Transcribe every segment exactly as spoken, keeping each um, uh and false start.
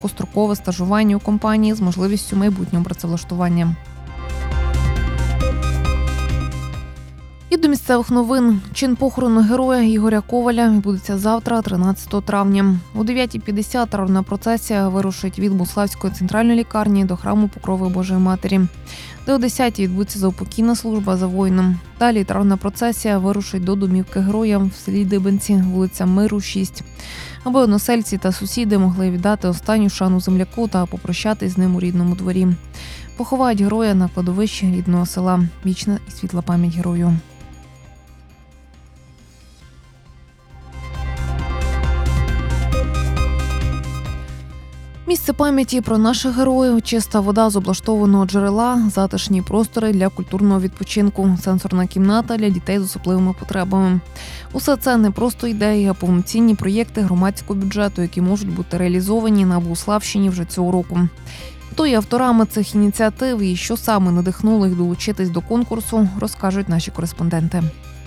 короткострокове стажування у компанії з можливістю майбутнього працевлаштування. І до місцевих новин. Чин похорону героя Ігоря Коваля відбудеться завтра, тринадцятого травня. О дев'ятій п'ятдесят траурна процесія вирушить від Буславської центральної лікарні до храму Покрови Божої Матері, де о десятій відбудеться заупокійна служба за воїном. Далі траурна процесія вирушить до домівки героя в селі Дибенці, вулиця Миру, шість, аби односельці та сусіди могли віддати останню шану земляку та попрощатись з ним у рідному дворі. Поховають героя на кладовищі рідного села. Вічна і світла пам'ять герою. Місце пам'яті про наших героїв, чиста вода з облаштованого джерела, затишні простори для культурного відпочинку, сенсорна кімната для дітей з особливими потребами. Усе це не просто ідеї, а повноцінні проєкти громадського бюджету, які можуть бути реалізовані на Богуславщині вже цього року. Хто є авторами цих ініціатив і що саме надихнуло їх долучитись до конкурсу, розкажуть наші кореспонденти.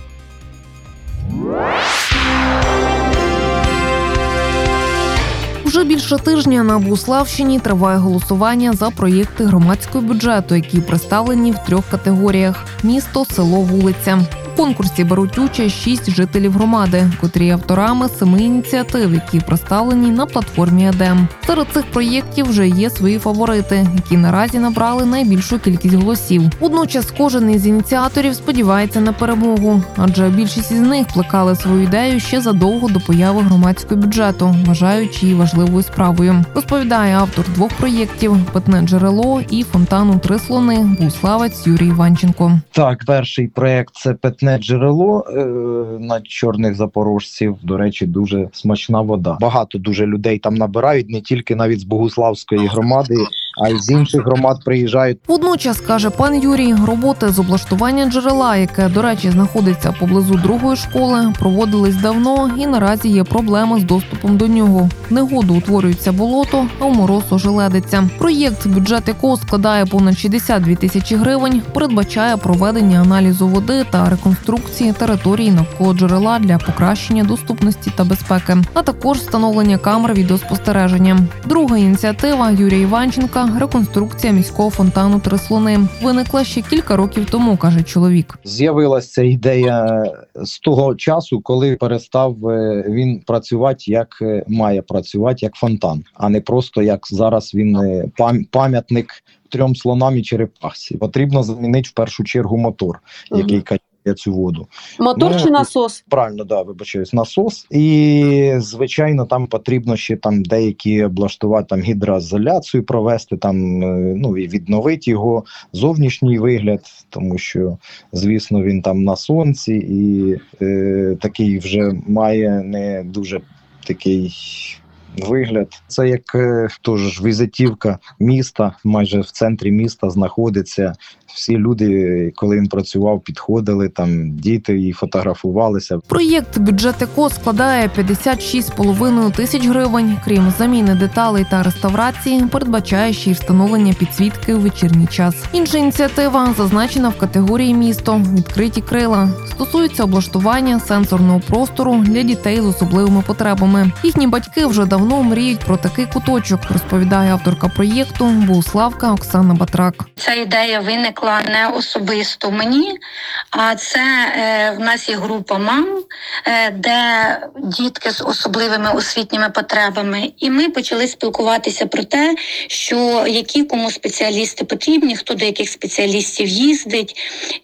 Вже більше тижня на Богуславщині триває голосування за проєкти громадського бюджету, які представлені в трьох категоріях – місто, село, вулиця. У конкурсі беруть участь шість жителів громади, котрі є авторами семи ініціатив, які представлені на платформі ЕДЕМ. Серед цих проєктів вже є свої фаворити, які наразі набрали найбільшу кількість голосів. Водночас кожен із ініціаторів сподівається на перемогу, адже більшість із них плекали свою ідею ще задовго до появи громадського бюджету, вважаючи її важливою справою. Розповідає автор двох проєктів «Питне джерело» і «Фонтану три слони» богуславець Юрій Іванченко. Так, перший проєкт – це «Питне джерело» на Чорних Запорожців. До речі, дуже смачна вода. Багато дуже людей там набирають, не тільки навіть з Богуславської громади, а й з інших громад приїжджають. Водночас, каже пан Юрій, роботи з облаштування джерела, яке, до речі, знаходиться поблизу другої школи, проводились давно і наразі є проблема з доступом до нього. В негоду утворюється болото, а в мороз ожеледиться. Проєкт, бюджет якого складає понад шістдесят дві тисячі гривень, передбачає проведення аналізу води та реконструкції території навколо джерела для покращення доступності та безпеки, а також встановлення камер відеоспостереження. Друга ініціатива Юрія Іванченка – реконструкція міського фонтану «Три слони». Виникла ще кілька років тому, каже чоловік. З'явилася ця ідея з того часу, коли перестав він працювати, як має працювати, як фонтан, а не просто як зараз він пам'ятник трьом слонам і черепахі. Потрібно замінити в першу чергу мотор, який качає цю воду. Мотор ну, чи насос? Правильно, да, вибачаюсь, насос. І, звичайно, там потрібно ще там деякі облаштувати, там гідроізоляцію провести, там, ну, і відновити його зовнішній вигляд, тому що, звісно, він там на сонці і е, такий вже має не дуже такий вигляд. Це як е, теж візитівка міста, майже в центрі міста знаходиться. Всі люди, коли він працював, підходили, там діти і фотографувалися. Проєкт, бюджет якого складає п'ятдесят шість з половиною тисяч гривень. Крім заміни деталей та реставрації, передбачає ще й встановлення підсвітки у вечірній час. Інша ініціатива зазначена в категорії «Місто» – «Відкриті крила». Стосується облаштування сенсорного простору для дітей з особливими потребами. Їхні батьки вже давно мріють про такий куточок, розповідає авторка проєкту богуславка Оксана Батрак. Ця ідея виникла не особисто мені, а це е, в нас є група мам, е, де дітки з особливими освітніми потребами. І ми почали спілкуватися про те, що які кому спеціалісти потрібні, хто до яких спеціалістів їздить.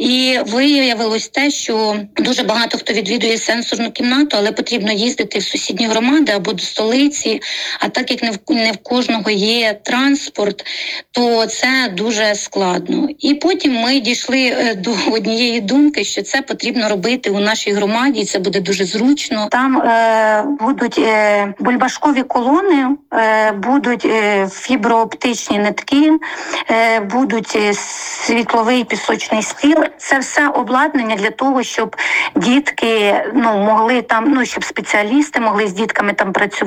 І виявилось те, що дуже багато хто відвідує сенсорну кімнату, але потрібно їздити в сусідні громади або до столиці. А так як не в, не в кожного є транспорт, то це дуже складно. І потім ми дійшли до однієї думки, що це потрібно робити у нашій громаді, і це буде дуже зручно. Там е, будуть е, бульбашкові колони, е, будуть е, фіброоптичні нитки, е, будуть е, світловий пісочний стіл. Це все обладнання для того, щоб дітки ну, могли там, ну, щоб спеціалісти могли з дітками там працювати, щоб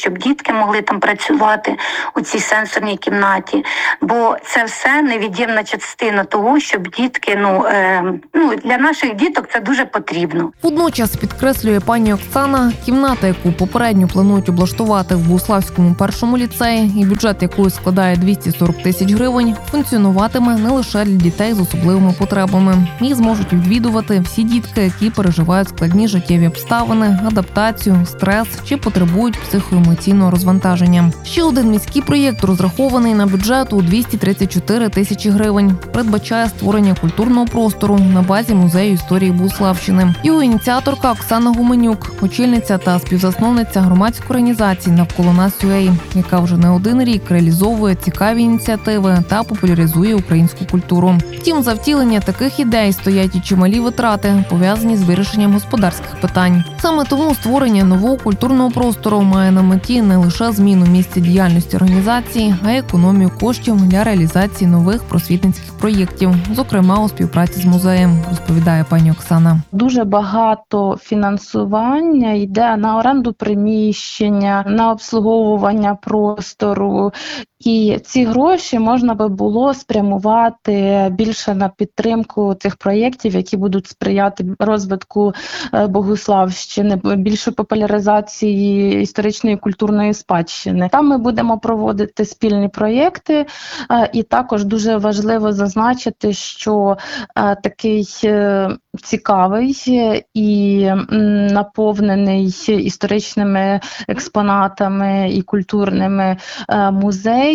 щоб дітки могли там працювати у цій сенсорній кімнаті. Бо це все невід'ємна частина того, щоб дітки, ну, е, ну для наших діток це дуже потрібно. Водночас, підкреслює пані Оксана, кімната, яку попередньо планують облаштувати в Богуславському першому ліцеї і бюджет якої складає двісті сорок тисяч гривень, функціонуватиме не лише для дітей з особливими потребами. Їх зможуть відвідувати всі дітки, які переживають складні життєві обставини, адаптацію, стрес чи потребують психоемоційного розвантаження. Ще один міський проєкт, розрахований на бюджет у двісті тридцять чотири тисячі гривень, передбачає створення культурного простору на базі музею історії Богуславщини. Його ініціаторка Оксана Гуменюк, очільниця та співзасновниця громадської організації «Навколо нас.ua», яка вже не один рік реалізовує цікаві ініціативи та популяризує українську культуру. Втім, за втілення таких ідей стоять і чималі витрати, пов'язані з вирішенням господарських питань. Саме тому створення нового культурного простору має на меті не лише зміну місця діяльності організації, а й економію коштів для реалізації нових просвітницьких проєктів, зокрема у співпраці з музеєм, розповідає пані Оксана. Дуже багато фінансування йде на оренду приміщення, на обслуговування простору. І ці гроші можна би було спрямувати більше на підтримку цих проєктів, які будуть сприяти розвитку Богуславщини, більше популяризації історичної і культурної спадщини. Там ми будемо проводити спільні проєкти, і також дуже важливо зазначити, що такий цікавий і наповнений історичними експонатами і культурними музей.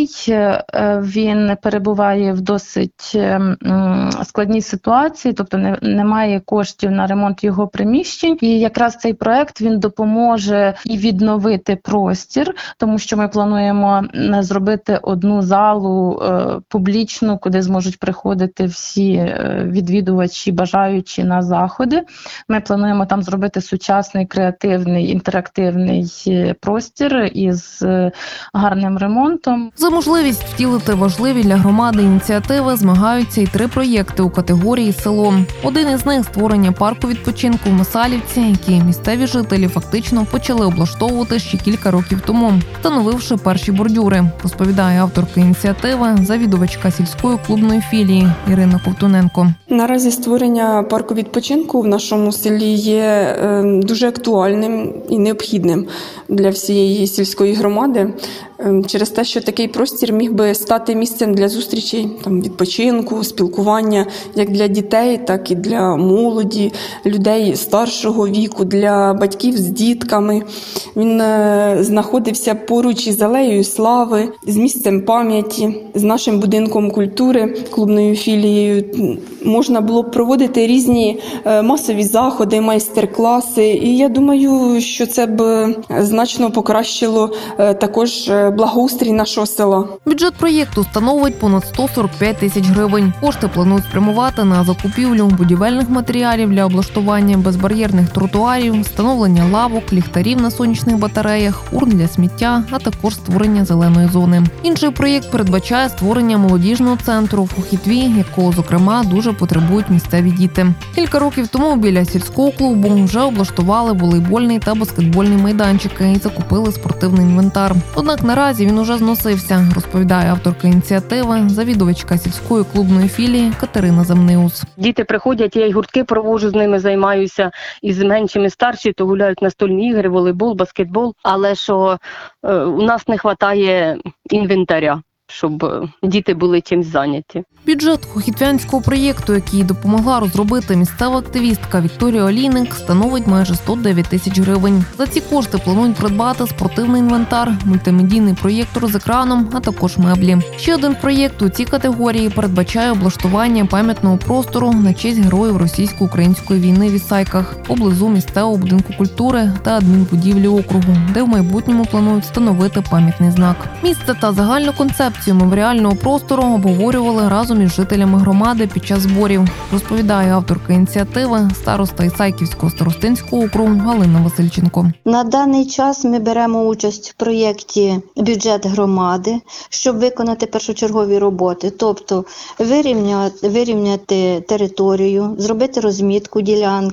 Він перебуває в досить складній ситуації, тобто не, немає коштів на ремонт його приміщень. І якраз цей проект він допоможе і відновити простір, тому що ми плануємо зробити одну залу е, публічну, куди зможуть приходити всі відвідувачі, бажаючі на заходи. Ми плануємо там зробити сучасний, креативний, інтерактивний простір із гарним ремонтом. За можливість втілити важливі для громади ініціативи змагаються й три проєкти у категорії «Село». Один із них – створення парку відпочинку в Масалівці, який місцеві жителі фактично почали облаштовувати ще кілька років тому, встановивши перші бордюри, розповідає авторка ініціативи, завідувачка сільської клубної філії Ірина Ковтуненко. Наразі створення парку відпочинку в нашому селі є дуже актуальним і необхідним для всієї сільської громади, через те, що такий простір міг би стати місцем для зустрічей, там, відпочинку, спілкування як для дітей, так і для молоді, людей старшого віку, для батьків з дітками. Він е, знаходився поруч із алеєю слави, з місцем пам'яті, з нашим будинком культури, клубною філією. Можна було б проводити різні е, масові заходи, майстер-класи. І я думаю, що це б значно покращило е, також благоустрій нашого села. Бюджет проєкту становить понад сто сорок п'ять тисяч гривень. Кошти планують спрямувати на закупівлю будівельних матеріалів для облаштування безбар'єрних тротуарів, встановлення лавок, ліхтарів на сонячних батареях, урн для сміття, а також створення зеленої зони. Інший проєкт передбачає створення молодіжного центру в Хохітві, якого, зокрема, дуже потребують місцеві діти. Кілька років тому біля сільського клубу вже облаштували волейбольний та баскетбольний майданчики і закупили спортивний інвентар. Однак наразі він уже зносився, розповідає авторка ініціативи, завідувачка сільської клубної філії Катерина Замниус. Діти приходять, я й гуртки проводжу, з ними займаюся, і з меншими старші, то гуляють настольні ігри, волейбол, баскетбол, але що е, у нас не вистачає інвентаря, щоб діти були чимось зайняті. Бюджет хохітвянського проєкту, який допомогла розробити місцева активістка Вікторія Олійник, становить майже сто дев'ять тисяч гривень. За ці кошти планують придбати спортивний інвентар, мультимедійний проєктор з екраном, а також меблі. Ще один проєкт у цій категорії передбачає облаштування пам'ятного простору на честь героїв російсько-української війни в Ісайках, поблизу місцевого будинку культури та адмінбудівлі округу, де в майбутньому планують встановити пам'ятний знак. Місце та загальну концепцію меморіального простору обговорювали разом із жителями громади під час зборів, розповідає авторка ініціативи, староста Ісайківського старостинського округу Галина Васильченко. На даний час ми беремо участь в проєкті «Бюджет громади», щоб виконати першочергові роботи, тобто вирівняти, вирівняти територію, зробити розмітку ділянки,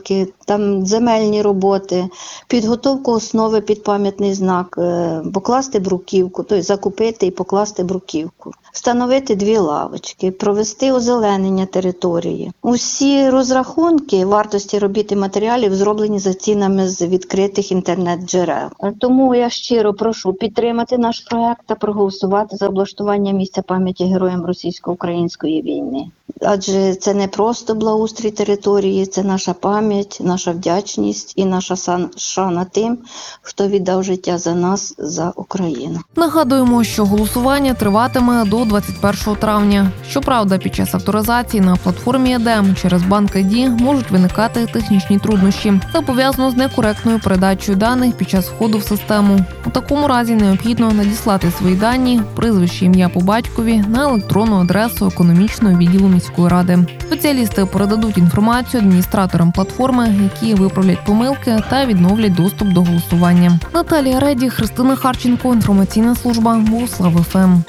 там земельні роботи, підготовку основи під пам'ятний знак, е, покласти бруківку, тобто закупити і покласти бруківку, встановити дві лавочки, провести озеленення території. Усі розрахунки вартості робіт і матеріалів зроблені за цінами з відкритих інтернет-джерел. Тому я щиро прошу підтримати наш проект та проголосувати за облаштування місця пам'яті героям російсько-української війни. Адже це не просто благоустрій території, це наша пам'ять, наша вдячність і наша шана тим, хто віддав життя за нас, за Україну. Нагадуємо, що голосування триватиме до двадцять першого травня. Щоправда, під час авторизації на платформі ЕДЕМ через банк ай ді можуть виникати технічні труднощі. Це пов'язано з некоректною передачею даних під час входу в систему. У такому разі необхідно надіслати свої дані, прізвище, ім'я по батькові на електронну адресу економічного відділу міської ради. Спеціалісти передадуть інформацію адміністраторам платформи, які виправлять помилки та відновлять доступ до голосування. Наталія Реді, Христина Харченко, інформаційна служба Богуслав еф ем.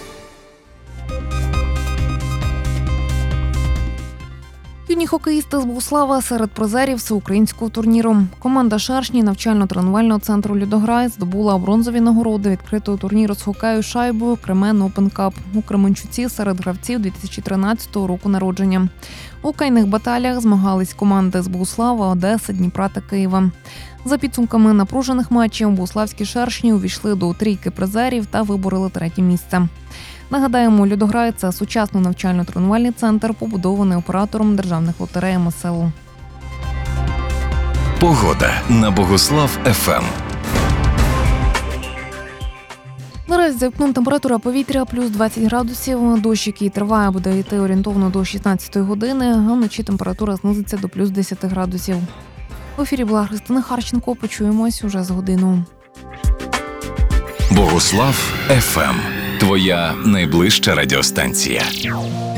Юні хокеїсти з Богуслава серед призерів всеукраїнського турніру. Команда «Шершні» навчально-тренувального центру «Льодограй» здобула бронзові нагороди відкритого турніру з хокею шайбою «Кремен Опен Кап» у Кременчуці серед гравців дві тисячі тринадцятого року народження. У хокейних баталіях змагались команди з Богуслава, Одеси, Дніпра та Києва. За підсумками напружених матчів богуславські «Шершні» увійшли до трійки призерів та вибороли третє місце. Нагадаємо, «Льодограй» – це сучасний навчально-тренувальний центр, побудований оператором державних лотерей ем ес ел. Погода на Богуслав еф ем. Наразі за вікном температура повітря плюс двадцять градусів. Дощ, який триває, буде йти орієнтовно до шістнадцятої години, а вночі температура знизиться до плюс десять градусів. В ефірі була Христина Харченко. Почуємось уже за годину. Богуслав еф ем. Твоя найближча радіостанція.